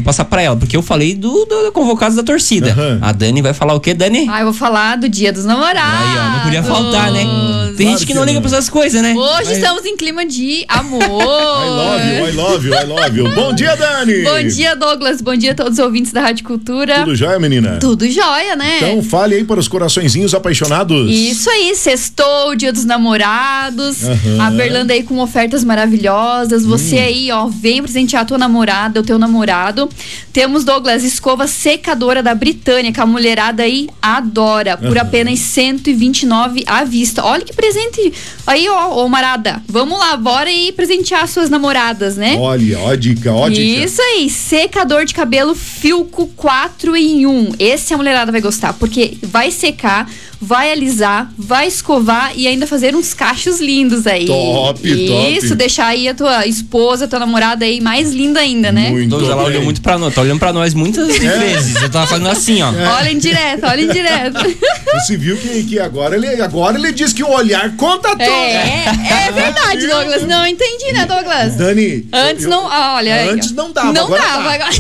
vou passar pra ela, porque eu falei do convocados da torcida. A Dani vai falar o quê, Dani? Eu vou falar do Dia dos Namorados. Aí, ó, não podia faltar, né? Tem gente que não liga pra essas coisas, né? Hoje estamos em clima de amor. I love you. Bom dia, Dani. Bom dia, Douglas. Bom dia a todos os ouvintes da Rádio Cultura. Tudo jóia, menina? Tudo jóia, né? Então fale aí para os coraçõezinhos apaixonados. Isso aí, sextou, Dia dos Namorados. A Berlanda aí com ofertas maravilhosas. Você aí, ó, vem presentear a tua namorada, o teu namorado. Temos, Douglas, escova secadora da Britânia, que a mulherada aí adora, por apenas R$129 à vista. Olha que presente aí, ó, Marada. Vamos lá, bora aí presentear suas namoradas, né? Olha, ó dica. Isso aí, secador de cabelo Filco 4 em 1. Esse a mulherada vai gostar, porque vai secar, vai alisar, vai escovar e ainda fazer uns cachos lindos aí. Top. Isso, deixar aí a tua esposa, a tua namorada aí mais linda ainda, né? Muito bem. Ela olhou muito pra nós, tá olhando pra nós muitas vezes. Eu tava fazendo assim, ó. Olha em direto. Você viu que agora ele diz que o olhar conta tudo. É verdade, Douglas. Não entendi, né, Douglas? Dani, antes antes não dava. Não agora dava. Tá.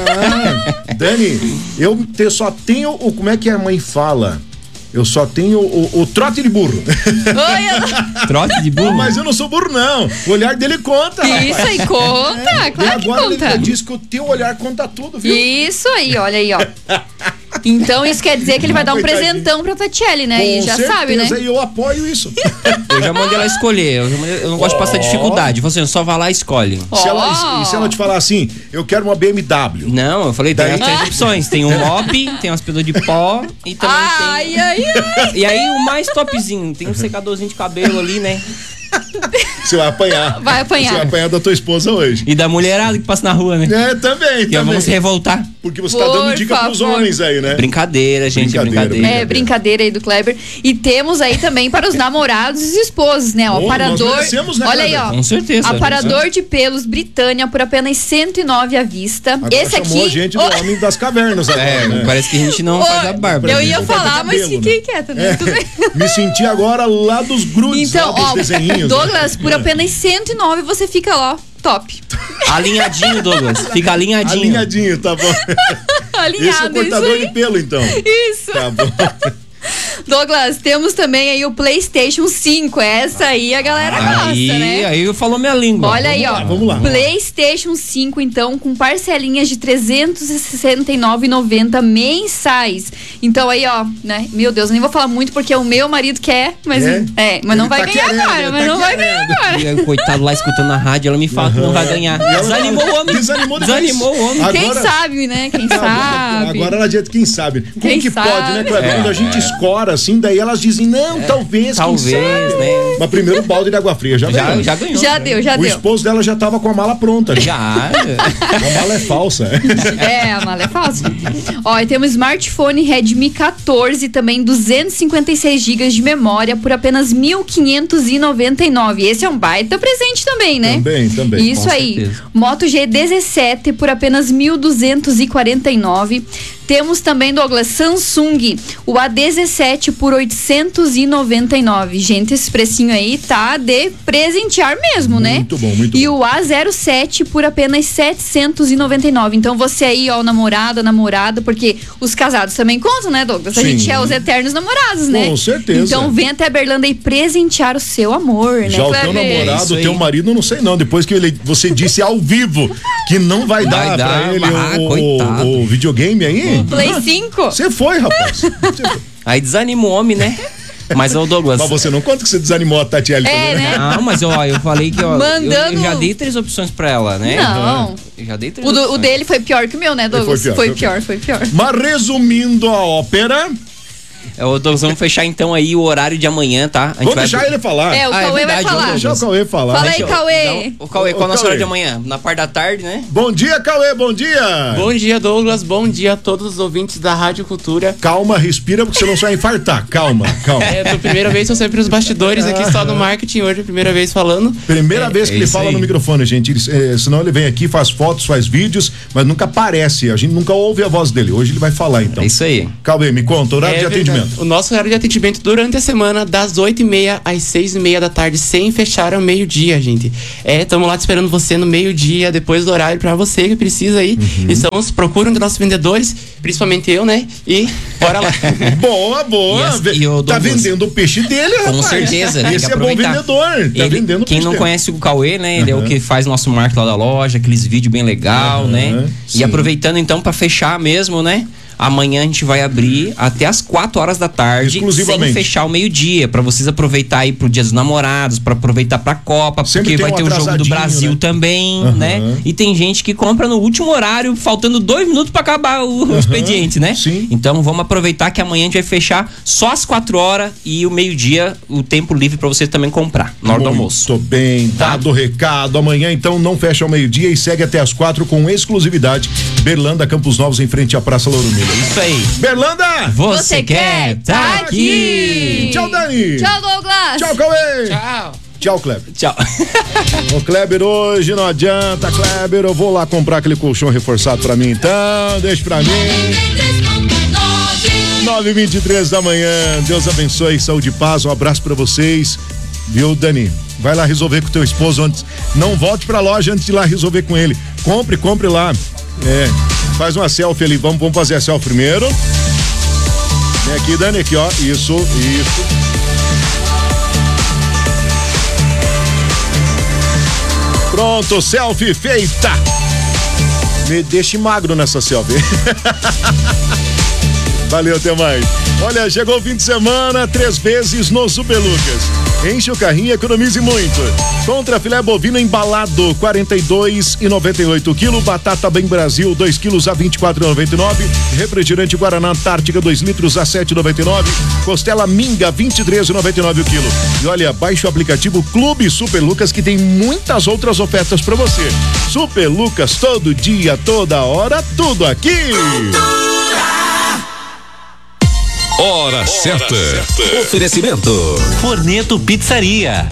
Dani, eu só tenho como é que a mãe fala? Eu só tenho o trote de burro. Trote de burro? Mas eu não sou burro, não. O olhar dele conta. Isso aí conta, claro que conta. E agora ele diz que o teu olhar conta tudo, viu? Isso aí, olha aí, ó. Então isso quer dizer que ele vai dar um presentão pra Tatiele, né? E já sabe, né? E eu apoio isso. Eu já mandei ela escolher. Eu não gosto de passar dificuldade. Você só vai lá e escolhe. Se ela te falar assim, eu quero uma BMW. Não, eu falei, tem as 3 opções. Tem um mop, tem um aspirador de pó e também tem... E aí o mais topzinho, tem um secadorzinho de cabelo ali, né? Você vai apanhar. Você vai apanhar da tua esposa hoje. E da mulherada que passa na rua, né? Também. Vamos se revoltar. Porque você tá dando dica pros homens aí, né? Brincadeira, gente, brincadeira. Brincadeira aí do Kleber. E temos aí também para os namorados e esposos, né? O aparador. Né, olha aí, ó. Com certeza. Aparador de pelos Britânia por apenas R$109 à vista. Agora esse chamou aqui. A gente do homem das cavernas agora, né? Parece que a gente não faz a barba. Eu ia falar, mas fiquei quieta, né? Tudo bem. Me senti agora lá dos grudes, então, lá dos desenhinhos. Douglas, por apenas R$109 você fica lá, top. Alinhadinho, Douglas. Fica alinhadinho. Alinhadinho, tá bom. Alinhado, esse é o cortador de pelo, então. Isso. Tá bom. Douglas, temos também aí o PlayStation 5. Essa aí a galera gosta, né? Aí falou minha língua. Olha aí, ó. Vamos lá. PlayStation 5, então, com parcelinhas de R$369,90 mensais. Então aí, ó, né? Meu Deus, eu nem vou falar muito porque o meu marido quer, mas mas não vai ganhar agora. Mas não vai ganhar agora. E coitado lá escutando na rádio, ela me fala que não vai ganhar. Desanimou o homem. Desanimou o homem. Quem sabe, né? Quem sabe. Agora ela diz quem sabe. Como que pode, né, Cleber? Quando a gente escora assim, daí elas dizem, não, talvez, quem sabe. Né? Mas primeiro o balde de água fria já ganhou. Já ganhou. Já deu. O esposo dela já tava com a mala pronta. Já. A mala é falsa. A mala é falsa. Ó, e temos smartphone Redmi 14, também 256 GB de memória por apenas R$1.599. Esse é um baita presente também, né? Também. Isso aí. Moto G17 por apenas R$1.249. Temos também, Douglas, Samsung, o A17 por R$899. Gente, esse precinho aí tá de presentear mesmo, né? Muito bom. E o A07 por apenas R$799. Então você aí, ó, o namorado, a namorada, porque os casados também contam, né, Douglas? A gente é os eternos namorados, né? Com certeza. Então vem até a Berlanda e presentear o seu amor, né, já o teu namorado, o teu marido, não sei não. Depois que você disse ao vivo que não vai dar pra ele o videogame aí. Play 5. Você foi, rapaz. Aí desanima o homem, né? Mas o Douglas. Mas você não conta que você desanimou a Tatiele também, né? Não, mas eu falei que eu já dei 3 opções pra ela, né? Não. Eu já dei 3 opções. O dele foi pior que o meu, né, Douglas? Foi pior. Mas resumindo a ópera. Vamos fechar então aí o horário de amanhã, tá? Vamos deixar ele falar. O Cauê vai falar. Vamos deixar o Cauê falar. Fala aí, Cauê. O Cauê, qual é o nosso horário de amanhã? Na parte da tarde, né? Bom dia, Cauê, bom dia. Bom dia, Douglas, bom dia a todos os ouvintes da Rádio Cultura. Calma, respira, porque você não vai infartar. Calma. É a primeira vez que eu sempre nos bastidores aqui, só no marketing, hoje é a primeira vez falando. Primeira vez que ele fala no microfone, gente. Senão ele vem aqui, faz fotos, faz vídeos, mas nunca aparece. A gente nunca ouve a voz dele. Hoje ele vai falar, então. É isso aí. Cauê, me conta, horário de atendimento. O nosso horário de atendimento durante a semana, das 8h30 às 6h30 da tarde, sem fechar ao meio-dia, gente. Estamos lá te esperando você no meio-dia, depois do horário, pra você que precisa aí. Estamos procurando nossos vendedores, principalmente eu, né? E bora lá. Boa. Tá vendendo o peixe dele, rapaz. Com certeza. Esse é bom vendedor. Tá vendendo quem não conhece o Cauê, né? Ele é o que faz nosso marketing lá da loja, aqueles vídeos bem legal, né? Sim. E aproveitando então pra fechar mesmo, né? Amanhã a gente vai abrir até as 4h da tarde, sem fechar o meio-dia, pra vocês aproveitar aí pro Dia dos Namorados, pra aproveitar pra Copa, porque vai ter o Jogo do Brasil, né? Também, né? E tem gente que compra no último horário, faltando 2 minutos pra acabar o expediente, né? Sim. Então vamos aproveitar que amanhã a gente vai fechar só às 4h e o meio-dia, o tempo livre pra vocês também comprar, na hora do almoço. Muito bem, dado o recado. Amanhã então não fecha ao meio-dia e segue até as 4 com exclusividade. Berlanda, Campos Novos, em frente à Praça Lauro Miller. Isso aí. Berlanda! Você quer tá aqui! Tchau, Dani! Tchau, Douglas! Tchau, Cauê! Tchau! Tchau, Kleber. Tchau. Ô, Kleber, hoje não adianta, Kleber. Eu vou lá comprar aquele colchão reforçado pra mim, então. Deixa pra mim. 9h23 da manhã. Deus abençoe, saúde e paz. Um abraço pra vocês. Viu, Dani? Vai lá resolver com o teu esposo antes. Não volte pra loja antes de ir lá resolver com ele. Compre lá. Faz uma selfie ali. Vamos fazer a selfie primeiro. Vem aqui, Dani, aqui, ó. Isso. Pronto, selfie feita. Me deixe magro nessa selfie. Valeu, até mais. Olha, chegou o fim de semana, 3 vezes no Super Lucas. Enche o carrinho e economize muito. Contra filé bovino embalado, 42,98 kg. Batata Bem Brasil, 2 quilos a 24,99. Refrigerante Guaraná Antártica, 2 litros a 7,99. Costela Minga, 23,99 o quilo. E olha, baixe o aplicativo Clube Super Lucas, que tem muitas outras ofertas para você. Super Lucas, todo dia, toda hora, tudo aqui. Hora certa. Oferecimento Forneto Pizzaria.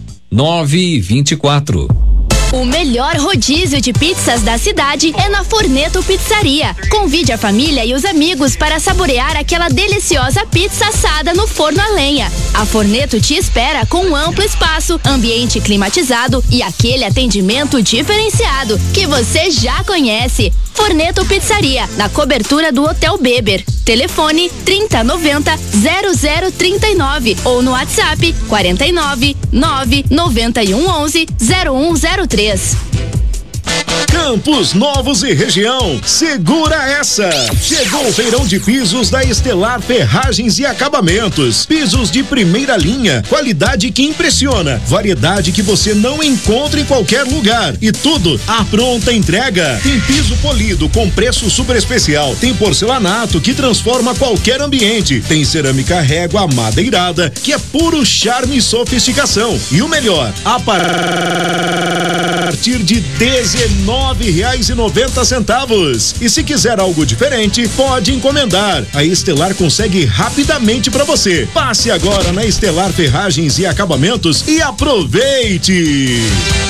9h24. O melhor rodízio de pizzas da cidade é na Forneto Pizzaria. Convide a família e os amigos para saborear aquela deliciosa pizza assada no forno a lenha. A Forneto te espera com um amplo espaço, ambiente climatizado e aquele atendimento diferenciado que você já conhece. Forneto Pizzaria, na cobertura do Hotel Beber. Telefone 3090-0039 ou no WhatsApp 499-9111-0103. Campos Novos e região, segura essa! Chegou o feirão de pisos da Estelar Ferragens e Acabamentos. Pisos de primeira linha, qualidade que impressiona, variedade que você não encontra em qualquer lugar e tudo à pronta entrega. Tem piso polido com preço super especial, tem porcelanato que transforma qualquer ambiente, tem cerâmica régua madeirada que é puro charme e sofisticação. E o melhor, a partir de R$19,90. E se quiser algo diferente, pode encomendar. A Estelar consegue rapidamente para você. Passe agora na Estelar Ferragens e Acabamentos e aproveite!